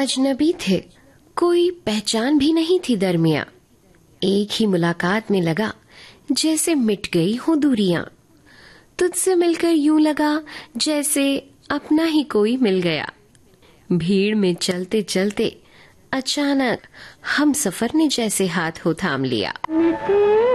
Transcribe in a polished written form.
अजनबी थे, कोई पहचान भी नहीं थी दरमियां। एक ही मुलाकात में लगा जैसे मिट गई हो दूरियां। तुझसे मिलकर यूं लगा जैसे अपना ही कोई मिल गया। भीड़ में चलते चलते अचानक हम सफर ने जैसे हाथ हो थाम लिया।